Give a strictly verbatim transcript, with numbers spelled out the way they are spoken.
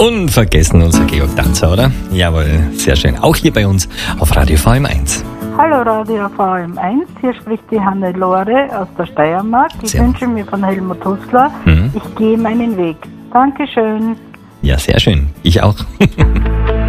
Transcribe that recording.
Unvergessen unser Georg Danzer, oder? Jawohl, sehr schön. Auch hier bei uns auf Radio V M eins. Hallo Radio V M eins, hier spricht die Hannelore aus der Steiermark. Ich Sehr wünsche mir von Helmut Hussler, Mhm. ich gehe meinen Weg. Dankeschön. Ja, sehr schön. Ich auch.